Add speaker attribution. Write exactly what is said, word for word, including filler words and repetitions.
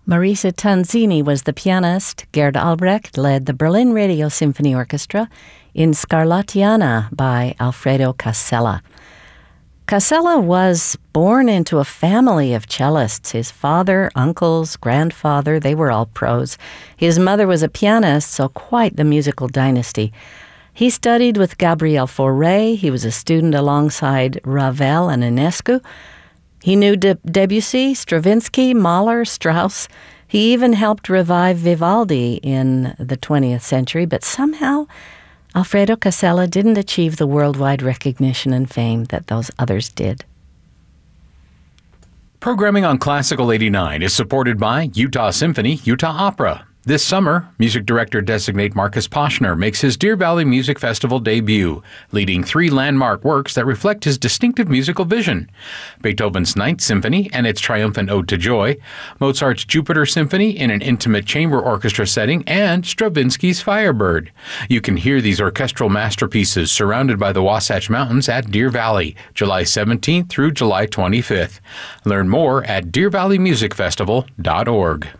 Speaker 1: Marisa Tanzini was the pianist. Gerd Albrecht led the Berlin Radio Symphony Orchestra in Scarlattiana by Alfredo Casella. Casella was born into a family of cellists. His father, uncles, grandfather, they were all pros. His mother was a pianist, so quite the musical dynasty. He studied with Gabriel Fauré. He was a student alongside Ravel and Ionescu. He knew De- Debussy, Stravinsky, Mahler, Strauss. He even helped revive Vivaldi in the twentieth century, but somehow Alfredo Casella didn't achieve the worldwide recognition and fame that those others did.
Speaker 2: Programming on Classical eighty-nine is supported by Utah Symphony, Utah Opera. This summer, music director-designate Marcus Poshner makes his Deer Valley Music Festival debut, leading three landmark works that reflect his distinctive musical vision: Beethoven's Ninth Symphony and its triumphant Ode to Joy, Mozart's Jupiter Symphony in an intimate chamber orchestra setting, and Stravinsky's Firebird. You can hear these orchestral masterpieces surrounded by the Wasatch Mountains at Deer Valley, July seventeenth through July twenty-fifth. Learn more at deer valley music festival dot org.